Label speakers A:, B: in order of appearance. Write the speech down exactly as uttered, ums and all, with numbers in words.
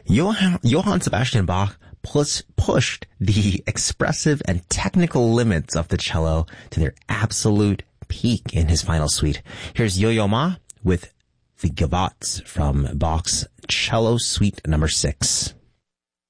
A: Johann, Johann Sebastian Bach plus pushed the expressive and technical limits of the cello to their absolute peak in his final suite. Here's Yo-Yo Ma with the Gavottes from Bach's Cello Suite number six.